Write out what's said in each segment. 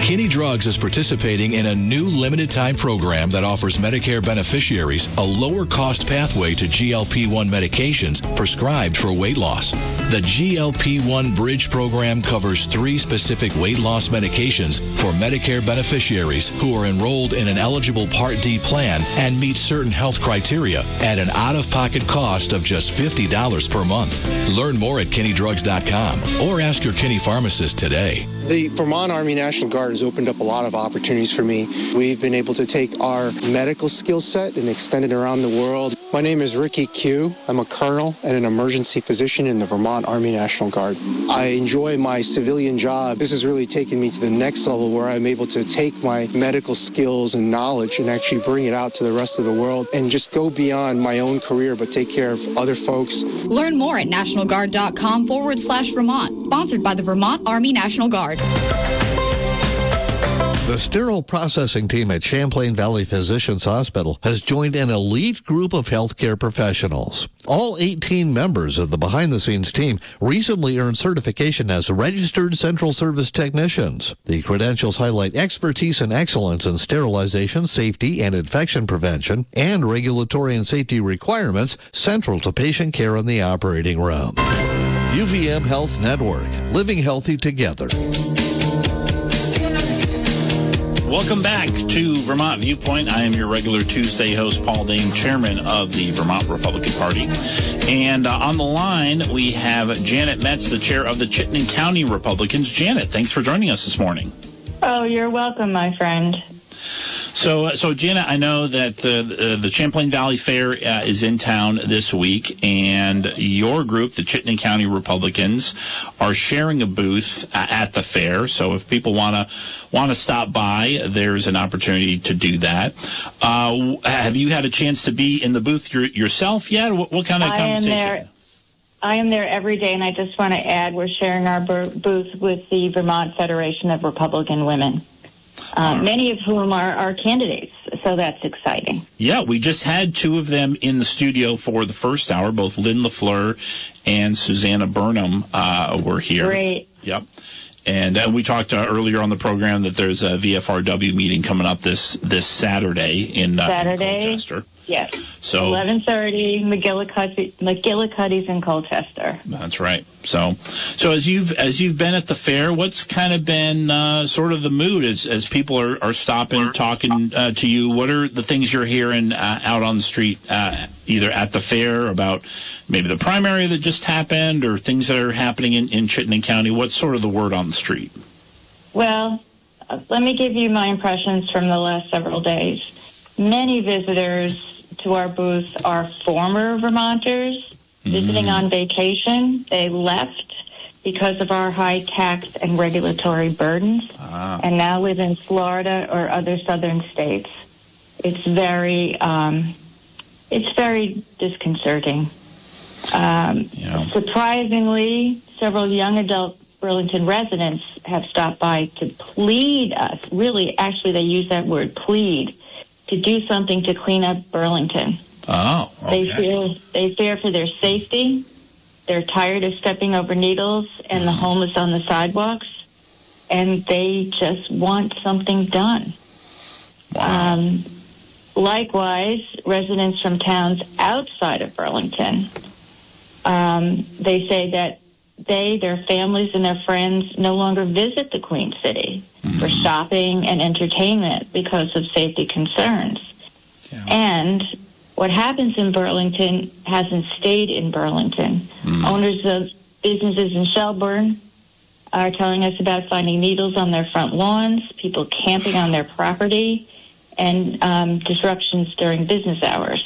Kinney Drugs is participating in a new limited-time program that offers Medicare beneficiaries a lower-cost pathway to GLP-1 medications prescribed for weight loss. The GLP-1 Bridge program covers 3 specific weight loss medications for Medicare beneficiaries who are enrolled in an eligible Part D plan and meet certain health criteria at an out-of-pocket cost of just $50 per month. Learn more at KinneyDrugs.com or ask your Kinney pharmacist today. The Vermont Army National Guard has opened up a lot of opportunities for me. We've been able to take our medical skill set and extend it around the world. My name is Ricky Q. I'm a colonel and an emergency physician in the Vermont Army National Guard. I enjoy my civilian job. This has really taken me to the next level where I'm able to take my medical skills and knowledge and actually bring it out to the rest of the world and just go beyond my own career but take care of other folks. Learn more at nationalguard.com/Vermont. Sponsored by the Vermont Army National Guard. The sterile processing team at Champlain Valley Physicians Hospital has joined an elite group of healthcare professionals. All 18 members of the behind-the-scenes team recently earned certification as registered central service technicians. The credentials highlight expertise and excellence in sterilization, safety, and infection prevention, and regulatory and safety requirements central to patient care in the operating room. UVM Health Network, living healthy together. Welcome back to Vermont Viewpoint. I am your regular Tuesday host, Paul Dane, chairman of the Vermont Republican Party. And on the line, we have Janet Metz, the chair of the Chittenden County Republicans. Janet, thanks for joining us this morning. Oh, you're welcome, my friend. So Janet, I know that the Champlain Valley Fair is in town this week, and your group, the Chittenden County Republicans, are sharing a booth at the fair. So if people want to stop by, there's an opportunity to do that. Have you had a chance to be in the booth yourself yet? What kind of conversation? I am there every day, and I just want to add we're sharing our booth with the Vermont Federation of Republican Women. Many of whom are candidates, so that's exciting. Yeah, we just had 2 of them in the studio for the first hour. Both Lynn LaFleur and Susanna Burnham were here. Great. Yep. And we talked earlier on the program that there's a VFRW meeting coming up this Saturday in Colchester. Yes. So 11:30, McGillicuddy's in Colchester. That's right. So as you've been at the fair, what's kind of been sort of the mood as people are stopping, talking to you? What are the things you're hearing out on the street, either at the fair about maybe the primary that just happened or things that are happening in Chittenden County? What's sort of the word on the street? Well, let me give you my impressions from the last several days. Many visitors to our booth are former Vermonters visiting on vacation. They left because of our high tax and regulatory burdens and now live in Florida or other southern states. It's very disconcerting. Surprisingly, several young adult Burlington residents have stopped by to plead us. Really, actually, they use that word, plead, to do something to clean up Burlington. Oh, okay. They fear for their safety. They're tired of stepping over needles and the homeless on the sidewalks, and they just want something done. Wow. Likewise, residents from towns outside of Burlington, they say that their families, and their friends no longer visit the Queen City for shopping and entertainment because of safety concerns. Yeah. And what happens in Burlington hasn't stayed in Burlington. Owners of businesses in Shelburne are telling us about finding needles on their front lawns, people camping on their property, and disruptions during business hours.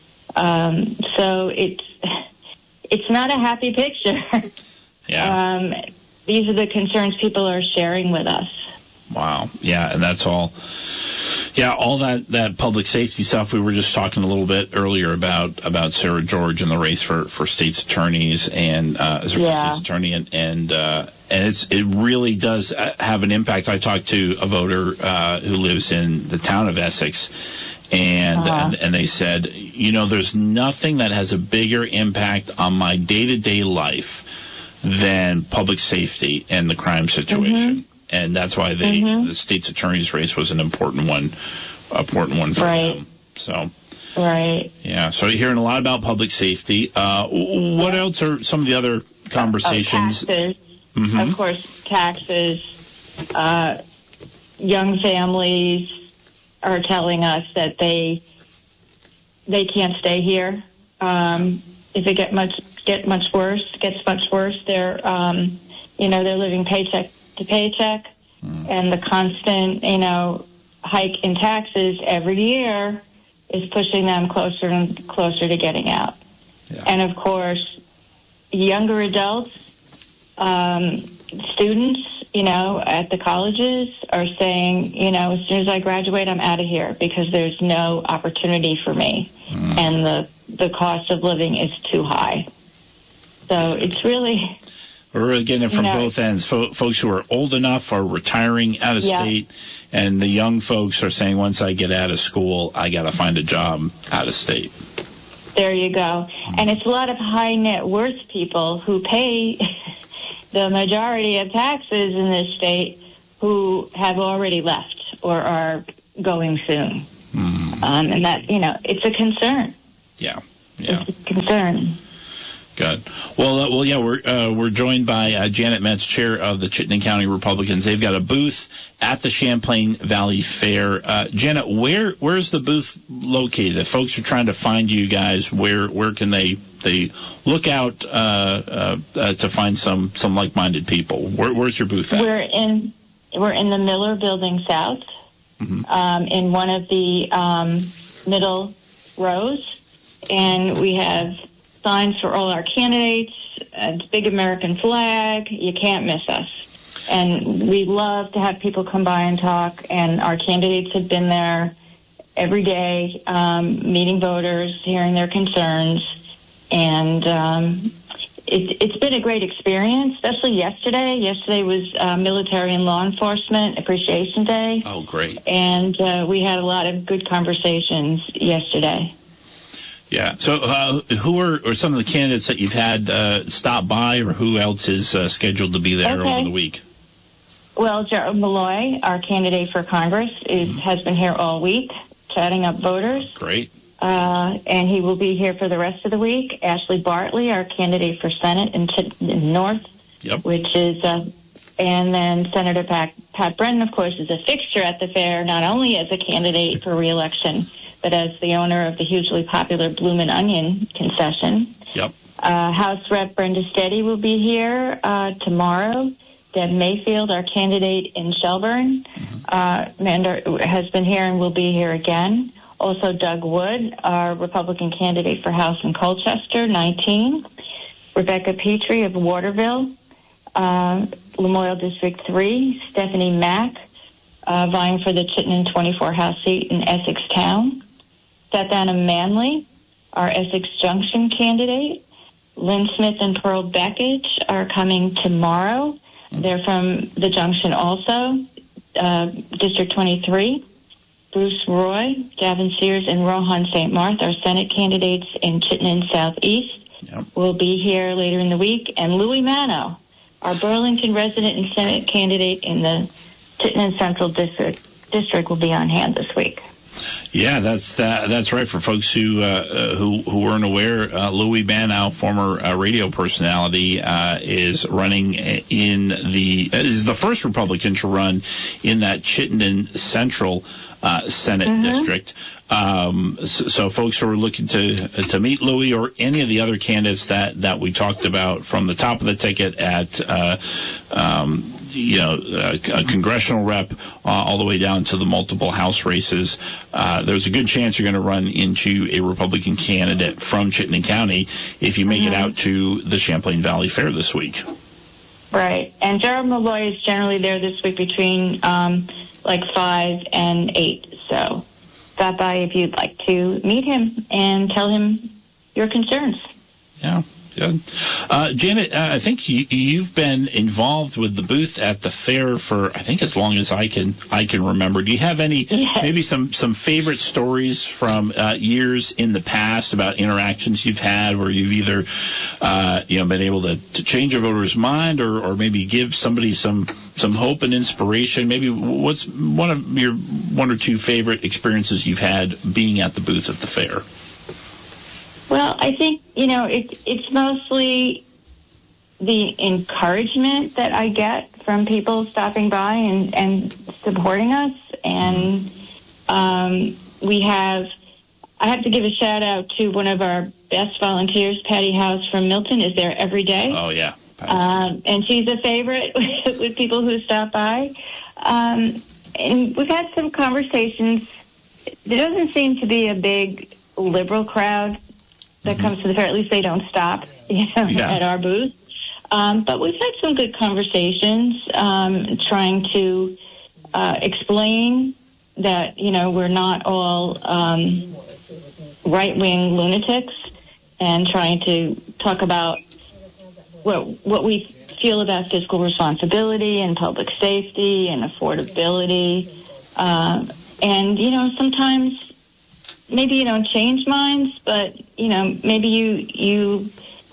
So it's not a happy picture. Yeah. These are the concerns people are sharing with us. Wow. Yeah, and that's all. Yeah, all that public safety stuff. We were just talking a little bit earlier about Sarah George and the race for state's attorneys and state's attorney and it really does have an impact. I talked to a voter who lives in the town of Essex, and they said, there's nothing that has a bigger impact on my day-to-day life than public safety and the crime situation. and that's why the state's attorney's race was an important one for them. So. Right. Yeah. So you're hearing a lot about public safety. What else are some of the other conversations? Taxes. Of course, taxes. Young families are telling us that they can't stay here. If it gets much worse, they're they're living paycheck to paycheck, and the constant hike in taxes every year is pushing them closer and closer to getting out. Yeah. And of course, younger adults, students, at the colleges are saying, as soon as I graduate, I'm out of here because there's no opportunity for me. And the cost of living is too high. So it's really... We're really getting it from both ends. Folks who are old enough are retiring out of state, and the young folks are saying, once I get out of school, I got to find a job out of state. There you go. And it's a lot of high net worth people who pay the majority of taxes in this state who have already left or are going soon. And that, it's a concern. Yeah. It's a concern. Good. Well, yeah, we're joined by Janet Metz, chair of the Chittenden County Republicans. They've got a booth at the Champlain Valley Fair. Janet, where's the booth located? If folks are trying to find you guys, where can they look out to find some like-minded people? Where's your booth at? We're in the Miller Building South, in one of the middle rows, and we have signs for all our candidates, a big American flag. You can't miss us. And we love to have people come by and talk, and our candidates have been there every day, meeting voters, hearing their concerns, and it's been a great experience, especially yesterday. Yesterday was Military and Law Enforcement Appreciation Day. Oh, great. And we had a lot of good conversations yesterday. Yeah. So who are some of the candidates that you've had stop by, or who else is scheduled to be there over the week? Well, Gerald Malloy, our candidate for Congress, has been here all week chatting up voters. Great. And he will be here for the rest of the week. Ashley Bartley, our candidate for Senate in North, which is, and then Senator Pat Brennan, of course, is a fixture at the fair, not only as a candidate for re-election, but as the owner of the hugely popular Bloomin' Onion concession. Yep. House Rep Brenda Steady will be here tomorrow. Deb Mayfield, our candidate in Shelburne, has been here and will be here again. Also, Doug Wood, our Republican candidate for House in Colchester, 19. Rebecca Petrie of Waterville, Lamoille District 3. Stephanie Mack, vying for the Chittenden 24 House seat in Essex Town. Seth Anna Manley, our Essex Junction candidate. Lynn Smith and Pearl Beckich are coming tomorrow. They're from the Junction also, District 23. Bruce Roy, Gavin Sears, and Rohan St. Martha, our Senate candidates in Chittenden Southeast, will be here later in the week. And Louis Mano, our Burlington resident and Senate candidate in the Chittenden Central District, will be on hand this week. Yeah, that's right. For folks who weren't aware, Louis Mano, former radio personality, is running is the first Republican to run in that Chittenden Central Senate district. So folks who are looking to meet Louis or any of the other candidates that we talked about, from the top of the ticket at a congressional rep all the way down to the multiple House races, there's a good chance you're going to run into a Republican candidate from Chittenden County if you make it out to the Champlain Valley Fair this week. Right. And Gerald Malloy is generally there this week between 5 and 8. So stop by if you'd like to meet him and tell him your concerns. Yeah. Janet, I think you've been involved with the booth at the fair for, I think, as long as I can remember. Do you have any, maybe some favorite stories from years in the past about interactions you've had where you've either, been able to change a voter's mind or maybe give somebody some hope and inspiration? Maybe what's one of your one or two favorite experiences you've had being at the booth at the fair? Well, I think, it's mostly the encouragement that I get from people stopping by and supporting us. And I have to give a shout out to one of our best volunteers, Patty House from Milton, is there every day. Oh, yeah. And she's a favorite with people who stop by. And we've had some conversations. There doesn't seem to be a big liberal crowd that comes to the fair. At least they don't stop at our booth. But we've had some good conversations trying to explain that, we're not all right-wing lunatics, and trying to talk about what we feel about fiscal responsibility and public safety and affordability. And, sometimes maybe you don't change minds, but, maybe you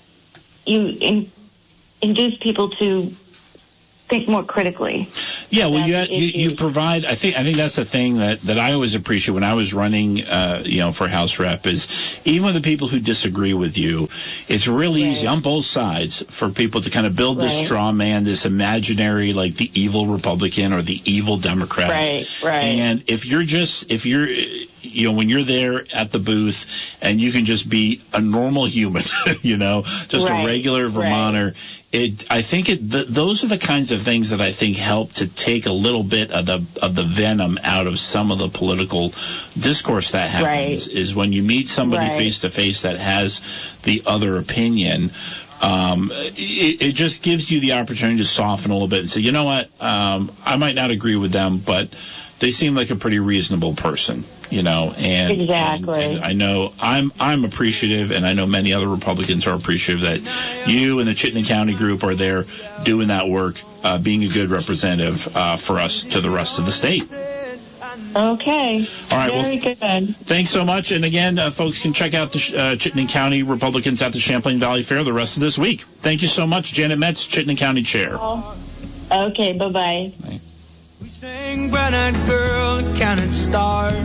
induce people to think more critically. Yeah, well, you provide. I think that's the thing that I always appreciate when I was running, for House Rep, is even with the people who disagree with you, it's really easy on both sides for people to kind of build this straw man, this imaginary, like the evil Republican or the evil Democrat. Right. And if you're when you're there at the booth and you can just be a normal human, just a regular Vermonter. I think those are the kinds of things that I think help to take a little bit of the venom out of some of the political discourse that happens. Is when you meet somebody face to face that has the other opinion. It just gives you the opportunity to soften a little bit and say, you know what, I might not agree with them, but they seem like a pretty reasonable person, and exactly. And I know I'm appreciative, and I know many other Republicans are appreciative that you and the Chittenden County group are there doing that work, being a good representative for us to the rest of the state. Okay. All right. Very good. Thanks so much. And again, folks can check out the Chittenden County Republicans at the Champlain Valley Fair the rest of this week. Thank you so much, Janet Metz, Chittenden County Chair. Okay. Bye-bye. Bye. We sang Brown-Eyed Girl and counted stars.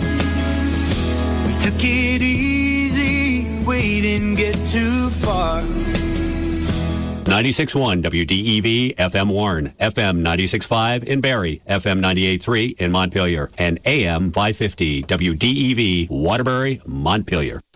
We took it easy, we didn't get too far. 96.1 WDEV FM Warren, FM 96.5 in Barrie, FM 98.3 in Montpelier, and AM 550 WDEV Waterbury, Montpelier.